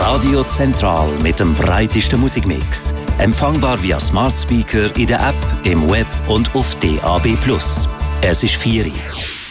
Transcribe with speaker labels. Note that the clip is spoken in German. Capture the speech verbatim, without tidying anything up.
Speaker 1: Radio Zentral mit dem breitesten Musikmix. Empfangbar via Smart Speaker in der App, im Web und auf D A B plus. Es ist vier Uhr.